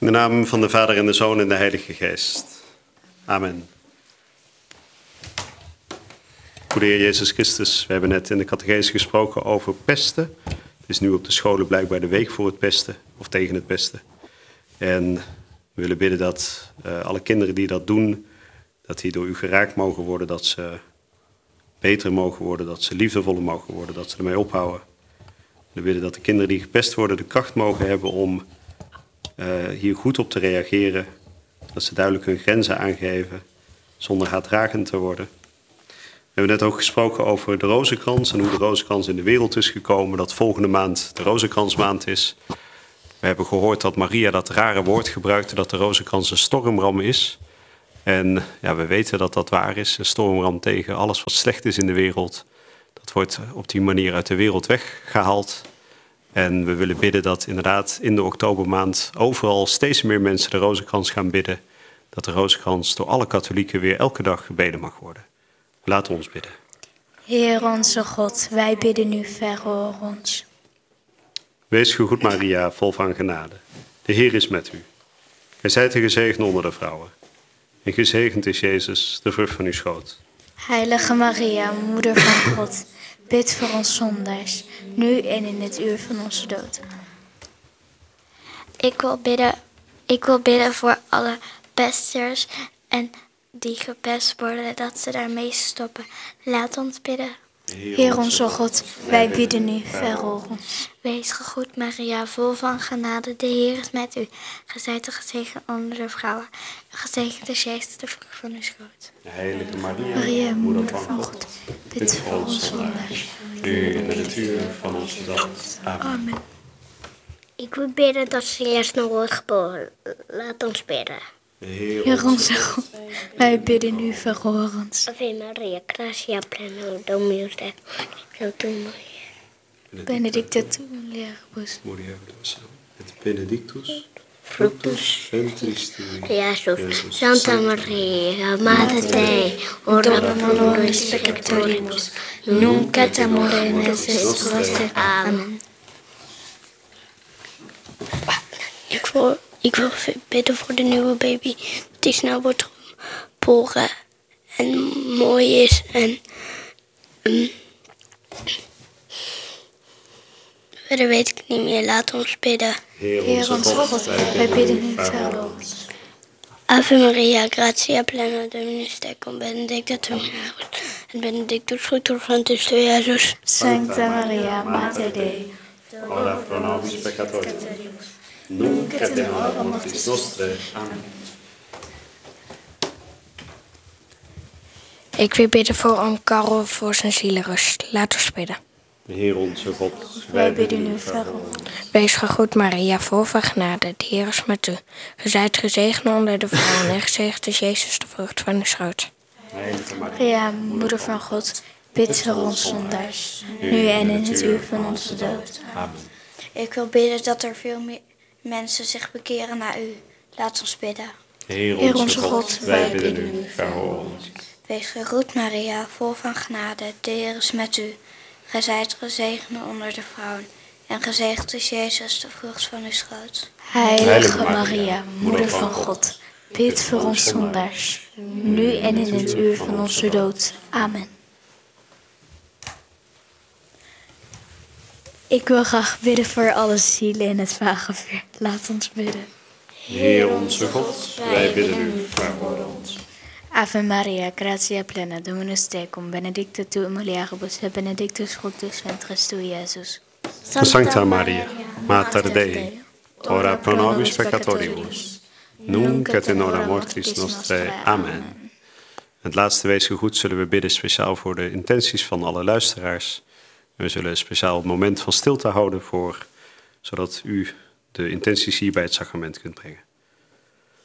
In de naam van de Vader en de Zoon en de Heilige Geest. Amen. Goede Heer Jezus Christus, we hebben net in de catechese gesproken over pesten. Het is nu op de scholen blijkbaar de week voor het pesten, of tegen het pesten. En we willen bidden dat alle kinderen die dat doen, dat die door u geraakt mogen worden, dat ze beter mogen worden, dat ze liefdevoller mogen worden, dat ze ermee ophouden. We willen dat de kinderen die gepest worden de kracht mogen hebben om hier goed op te reageren. Dat ze duidelijk hun grenzen aangeven, zonder haatdragend te worden. We hebben net ook gesproken over de rozenkrans en hoe de rozenkrans in de wereld is gekomen. Dat volgende maand de rozenkransmaand is. We hebben gehoord dat Maria dat rare woord gebruikte, dat de rozenkrans een stormram is. En ja, we weten dat dat waar is. Een stormram tegen alles wat slecht is in de wereld. Dat wordt op die manier uit de wereld weggehaald. En we willen bidden dat inderdaad in de oktobermaand overal steeds meer mensen de rozenkrans gaan bidden. Dat de rozenkrans door alle katholieken weer elke dag gebeden mag worden. Laten we ons bidden. Heer onze God, wij bidden u, verhoor ons. Wees gegroet Maria, vol van genade. De Heer is met u. Gij zijt gezegend onder de vrouwen. En gezegend is Jezus, de vrucht van uw schoot. Heilige Maria, moeder van God, bid voor ons zondaars, nu en in het uur van onze dood. Ik wil bidden voor alle pesters en die gepest worden, dat ze daarmee stoppen. Laat ons bidden. Heer onze God, wij bidden u, verhoor ons. Wees gegroet Maria, vol van genade, de Heer is met u. Gij zijt gezegend onder de vrouwen, en gezegend is Jezus, de vrucht van uw schoot. Heilige Maria, moeder van God, bid voor ons zondaars, nu en in het uur van onze dood. Amen. Ik wil bidden dat ze eerst nog wordt geboren. Laat ons bidden. Heer onze God, wij bidden u, verhoor ons. Ave Maria, gratia plena, Dominus tecum. Benedicta tu mulieribus, Et benedictus fructus ventris tui, Jesus, Santa Maria, Mater Dei, ora pro nobis peccatoribus, nunc et in hora mortis nostre. Amen. Ik wil bidden voor de nieuwe baby, die snel wordt geboren en mooi is en verder weet ik niet meer. Laat ons bidden. Heer onze God, wij bidden u, verhoor ons. Ave Maria, gratia plena, Dominus tecum, benedicta tu mulieribus, et benedictus fructus ventris tui, Iesus. Sancta Maria, Mater Dei, ora pro nobis peccatoribus, nunc et in hora mortis nostre. Amen. Ik wil bidden voor oom Karel voor zijn zielenrust. Laat ons bidden. Heer onze God, wij bidden u, verhoor ons. Wees gegroet Maria, vol van genade, de Heer is met u. Ge zijt gezegend onder de vrouwen en gezegend is Jezus, de vrucht van uw schoot. Heilige Maria, moeder van God, bid voor ons zondaars, nu en in het uur van onze dood. Amen. Ik wil bidden dat er veel meer mensen zich bekeren naar u. Laat ons bidden. Heer onze God, wij bidden u, verhoor ons. Wees gegroet Maria, vol van genade, de Heer is met u. Gij zijt gezegend onder de vrouwen, en gezegend is Jezus, de vrucht van uw schoot. Heilige Maria, moeder van God, bid voor ons zondaars, nu en in het uur van onze dood. Amen. Ik wil graag bidden voor alle zielen in het vagevuur. Laat ons bidden. Heer onze God, wij bidden u, verhoor ons. Ave Maria, gratia plena, Dominus tecum, benedicta tu in mulieribus, et benedictus fructus ventris tui, Iesus. Sancta Maria, Mater Dei, ora pro nobis peccatoribus, nunc et in hora mortis nostre. Amen. Het laatste wees gegroet zullen we bidden speciaal voor de intenties van alle luisteraars. We zullen een speciaal moment van stilte houden zodat u de intenties hier bij het sacrament kunt brengen.